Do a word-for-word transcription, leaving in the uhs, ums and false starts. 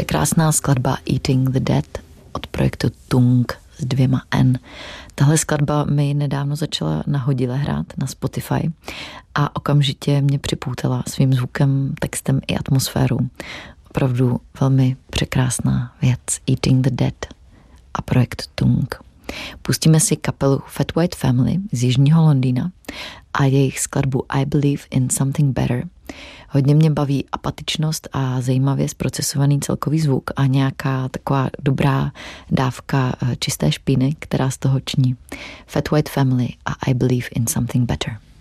Překrásná skladba Eating the Dead od projektu Tung s dvěma N. Tahle skladba mi nedávno začala nahodile hrát na Spotify a okamžitě mě připoutala svým zvukem, textem i atmosférou. Opravdu velmi překrásná věc. Eating the Dead a projekt Tung. Pustíme si kapelu Fat White Family z jižního Londýna a jejich skladbu I Believe in Something Better. Hodně mě baví apatičnost a zajímavě zprocesovaný celkový zvuk a nějaká taková dobrá dávka čisté špíny, která z toho ční. Fat White Family a I Believe in Something Better.